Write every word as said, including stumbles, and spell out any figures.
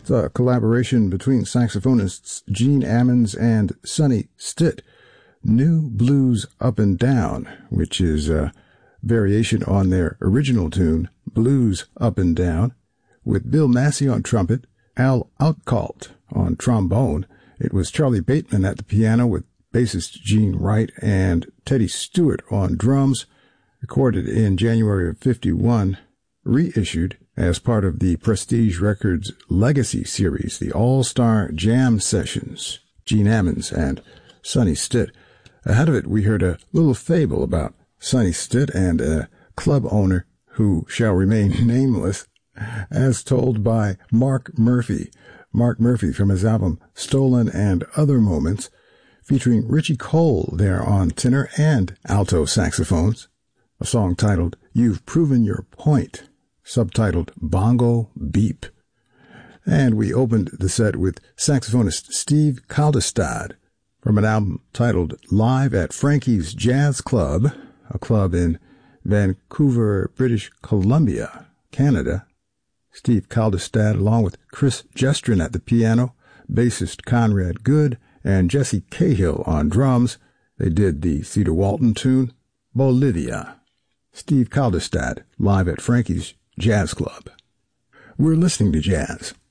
It's a collaboration between saxophonists Gene Ammons and Sonny Stitt. New Blues Up and Down, which is a variation on their original tune, Blues Up and Down, with Bill Massey on trumpet, Al Outcault on trombone. It was Charlie Bateman at the piano with bassist Gene Wright and Teddy Stewart on drums, recorded in January of fifty-one, reissued as part of the Prestige Records Legacy series, the All-Star Jam Sessions, Gene Ammons and Sonny Stitt. Ahead of it, we heard a little fable about Sonny Stitt and a club owner who shall remain nameless, as told by Mark Murphy. Mark Murphy from his album Stolen and Other Moments, featuring Richie Cole there on tenor and alto saxophones, a song titled You've Proven Your Point, subtitled Bongo Beep. And we opened the set with saxophonist Steve Kaldestad from an album titled Live at Frankie's Jazz Club, a club in Vancouver, British Columbia, Canada. Steve Kaldestad, along with Chris Jestrin at the piano, bassist Conrad Good, and Jesse Cahill on drums. They did the Cedar Walton tune, Bolivia. Steve Kaldestad, live at Frankie's Jazz Club. We're listening to jazz